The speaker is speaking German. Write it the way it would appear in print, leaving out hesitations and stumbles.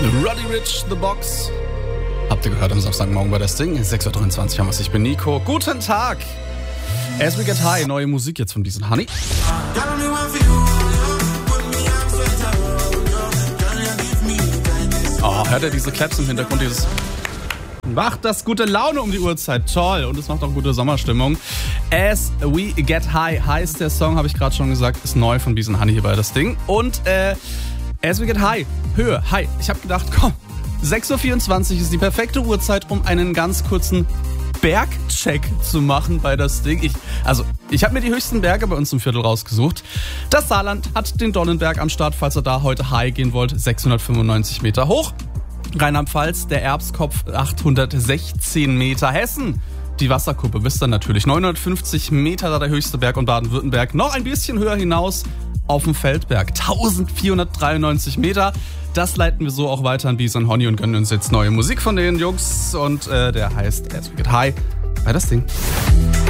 Roddy Ricch, The Box. Habt ihr gehört am Samstagmorgen bei das Ding? 6.23 Uhr haben wir es. Ich bin Nico. Guten Tag. As we get high, neue Musik jetzt von diesen Honey. Oh, hört ihr diese Claps im Hintergrund? Dieses macht das gute Laune um die Uhrzeit. Toll. Und es macht auch gute Sommerstimmung. As we get high heißt der Song, habe ich gerade schon gesagt, ist neu von diesen Honey hier bei das Ding. Und As we get high, Höhe, high. Ich habe gedacht, komm, 6.24 Uhr ist die perfekte Uhrzeit, um einen ganz kurzen Bergcheck zu machen bei das Ding. Ich habe mir die höchsten Berge bei uns im Viertel rausgesucht. Das Saarland hat den Donnenberg am Start, falls ihr da heute high gehen wollt, 695 Meter hoch. Rheinland-Pfalz, der Erbskopf, 816 Meter. Hessen, die Wasserkuppe, wisst ihr natürlich, 950 Meter da der höchste Berg, und Baden-Württemberg noch ein bisschen höher hinaus auf dem Feldberg, 1493 Meter. Das leiten wir so auch weiter an Bees and Honey und gönnen uns jetzt neue Musik von den Jungs. Und der heißt As We Get High bei das Ding.